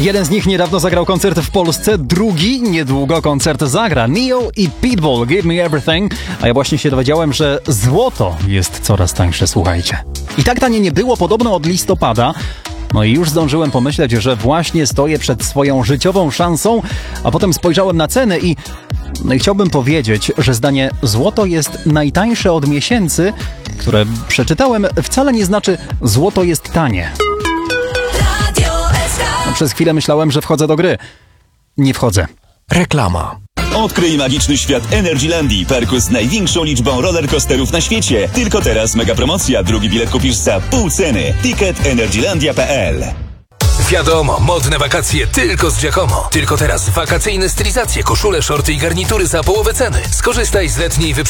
Jeden z nich niedawno zagrał koncert w Polsce, drugi niedługo koncert zagra. Neo i Pitbull, Give Me Everything. A ja właśnie się dowiedziałem, że złoto jest coraz tańsze, słuchajcie. I tak tanie nie było podobno od listopada. No i już zdążyłem pomyśleć, że właśnie stoję przed swoją życiową szansą, a potem spojrzałem na ceny i chciałbym powiedzieć, że zdanie złoto jest najtańsze od miesięcy, które przeczytałem, wcale nie znaczy złoto jest tanie. Przez chwilę myślałem, że wchodzę do gry. Nie wchodzę. Reklama. Odkryj magiczny świat Energylandii, parku z największą liczbą rollercoasterów na świecie. Tylko teraz mega promocja, drugi bilet kupisz za pół ceny. Ticket energylandia.pl. Wiadomo, modne wakacje tylko z Giacomo. Tylko teraz wakacyjne stylizacje, koszule, shorty i garnitury za połowę ceny. Skorzystaj z letniej wyprzedaży